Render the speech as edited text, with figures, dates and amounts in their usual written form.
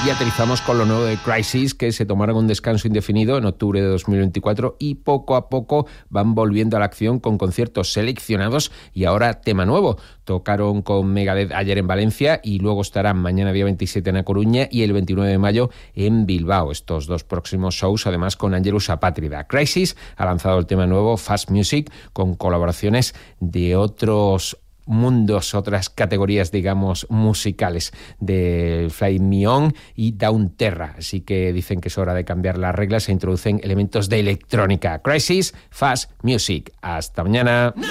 Y aterrizamos con lo nuevo de Crisis, que se tomaron un descanso indefinido en octubre de 2024 y poco a poco van volviendo a la acción con conciertos seleccionados y ahora tema nuevo. Tocaron con Megadeth ayer en Valencia y luego estarán mañana día 27 en A Coruña y el 29 de mayo en Bilbao. Estos dos próximos shows, además con Angelus Apátrida. Crisis ha lanzado el tema nuevo Fast Music con colaboraciones de otros mundos, otras categorías, digamos, musicales, de Fly Me On y Down Terra. Así que dicen que es hora de cambiar las reglas e introducen elementos de electrónica. Crisis, Fast Music. Hasta mañana.